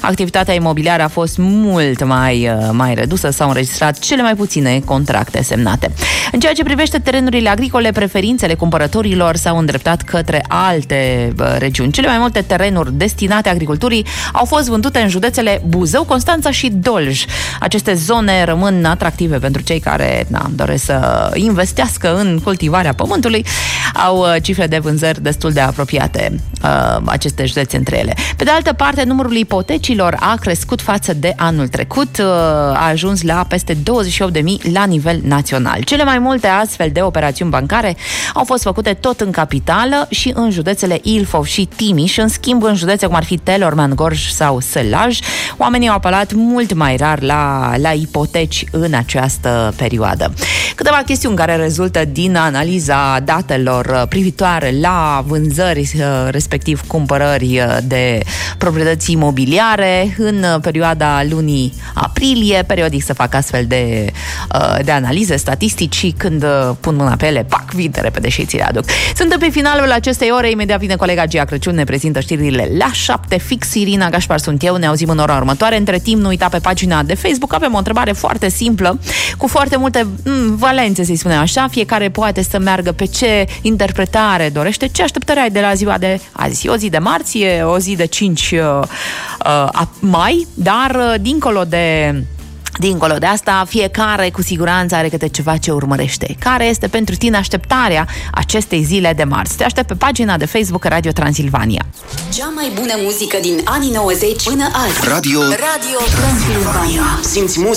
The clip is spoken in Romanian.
activitatea imobiliară a fost mult mai redusă, s-au înregistrat cele mai puține contracte semnate. În ceea ce privește terenurile agricole, preferințele cumpărătorilor s-au îndreptat către alte regiuni. Cele mai multe terenuri destinate agriculturii au fost vândute în județele Buzău, Constanța și Dolj. Aceste zone rămân atractive pentru cei care doresc să investească în cultivarea pământului. Au cifre de vânzări destul de apropiate aceste județe între ele. Pe de altă parte, numărul ipotecilor a crescut față de anul trecut, a ajuns la peste 28.000 la nivel național. Cele mai multe astfel de operațiuni bancare au fost făcute tot în capitală și în județele Ilfov și Timiș. În schimb, în județe cum ar fi Telorman, Gorj sau Sălaj, oamenii au apelat mult mai rar la ipoteci în această perioadă. Câteva chestiuni care rezultă din analiza datelor privitoare la vânzări, respectiv cumpărări de proprietăți imobiliare în perioada lunii aprilie. Periodic se fac astfel de analize statistici și când pun mâna pe ele, pac, vin repede și ți le aduc. Suntem pe finalul acestei ore, imediat vine colega Gia Crăciun, ne prezintă știrile la 7 fix. Irina Gașpar sunt eu, ne auzim în ora următoare. Între timp, nu uita pe pagina de Facebook, avem o întrebare foarte simplă, cu foarte multe valențe, să-i spunem așa. Fiecare poate să meargă pe ce interpretare dorește. Ce așteptări ai de la ziua de azi? O zi de marți, e o zi de 5 mai, dar dincolo de asta, fiecare cu siguranță are câte ceva ce urmărește. Care este pentru tine așteptarea acestei zile de marți? Te aștept pe pagina de Facebook Radio Transilvania. Cea mai bună muzică din anii 90 până azi. Radio Transilvania. Simți muzica.